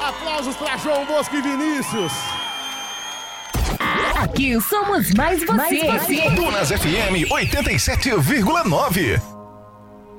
Aplausos para João Bosco e Vinícius. Aqui somos mais você. Dunas FM 87,9.